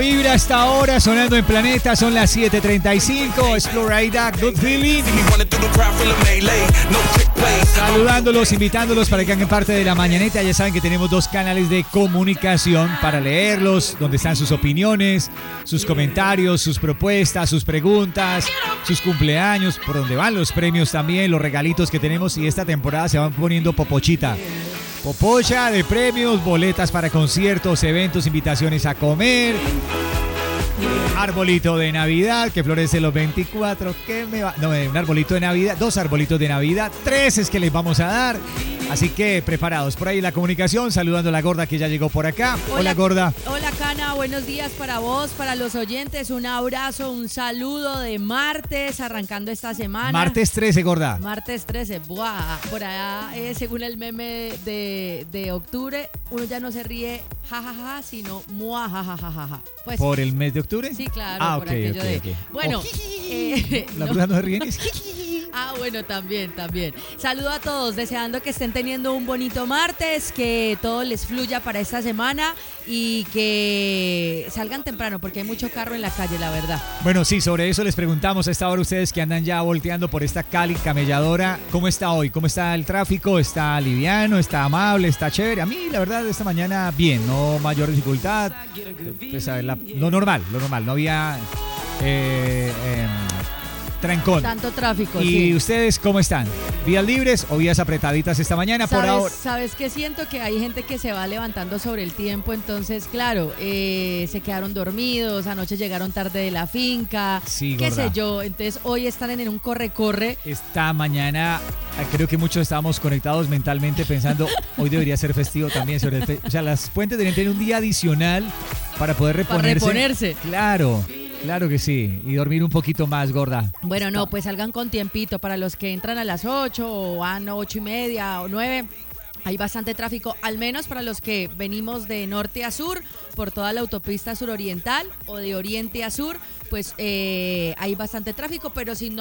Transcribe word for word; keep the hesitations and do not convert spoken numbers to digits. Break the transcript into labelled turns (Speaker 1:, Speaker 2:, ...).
Speaker 1: Vibra hasta ahora sonando en Planeta, son las siete treinta y cinco. Es Florida, Good Feeling. Saludándolos, invitándolos para que hagan parte de la mañaneta. Ya saben que tenemos dos canales de comunicación para leerlos, donde están sus opiniones, sus comentarios, sus propuestas, sus preguntas, sus cumpleaños, por donde van los premios también, los regalitos que tenemos. Y esta temporada se van poniendo popochita. Popocha de premios, boletas para conciertos, eventos, invitaciones a comer. Arbolito de Navidad que florece los veinticuatro. ¿Qué me va? No, un arbolito de Navidad, dos arbolitos de Navidad, tres es que les vamos a dar. Así que preparados. Por ahí la comunicación, saludando a la gorda que ya llegó por acá. Hola, Hola gorda.
Speaker 2: Hola Cana, buenos días para vos, para los oyentes. Un abrazo, un saludo de martes, arrancando esta semana.
Speaker 1: Martes trece, gorda.
Speaker 2: Martes trece, buah. Por allá, eh, según el meme de, de octubre, uno ya no se ríe jajaja, ja, ja, sino mua jajajaja. Ja, ja, ja. Pues,
Speaker 1: ¿por el mes de octubre?
Speaker 2: Sí, claro.
Speaker 1: Ah,
Speaker 2: por
Speaker 1: ok,
Speaker 2: aquello
Speaker 1: ok,
Speaker 2: de,
Speaker 1: ok.
Speaker 2: Bueno,
Speaker 1: oh,
Speaker 2: eh,
Speaker 1: la
Speaker 2: no.
Speaker 1: bruja no se ríe.
Speaker 2: Ah, bueno, también, también. Saludo a todos, deseando que estén teniendo un bonito martes, que todo les fluya para esta semana y que salgan temprano, porque hay mucho carro en la calle, la verdad.
Speaker 1: Bueno, sí, sobre eso les preguntamos a esta hora ustedes que andan ya volteando por esta Cali camelladora. ¿Cómo está hoy? ¿Cómo está el tráfico? ¿Está liviano? ¿Está amable? ¿Está chévere? A mí, la verdad, esta mañana bien, no mayor dificultad. Pues, a ver, la, lo normal, lo normal. No había... Eh, eh, trancón.
Speaker 2: Tanto tráfico,
Speaker 1: ¿Y
Speaker 2: sí.
Speaker 1: ustedes cómo están? ¿Vías libres o vías apretaditas esta mañana? Por
Speaker 2: ¿Sabes,
Speaker 1: ahora.
Speaker 2: ¿Sabes qué siento? Que hay gente que se va levantando sobre el tiempo, entonces, claro, eh, se quedaron dormidos, anoche llegaron tarde de la finca,
Speaker 1: sí,
Speaker 2: qué
Speaker 1: gorda.
Speaker 2: sé yo, entonces hoy están en un corre-corre.
Speaker 1: Esta mañana creo que muchos estábamos conectados mentalmente pensando, hoy debería ser festivo también. Sobre el fe- o sea, las fuentes deberían tener un día adicional para poder reponerse.
Speaker 2: Para reponerse.
Speaker 1: Claro. Claro que sí, y dormir un poquito más, gorda.
Speaker 2: Bueno, no, pues salgan con tiempito para los que entran a las ocho o van a ocho y media o nueve. Hay bastante tráfico, al menos para los que venimos de norte a sur, por toda la autopista suroriental o de oriente a sur, pues eh, hay bastante tráfico, pero si no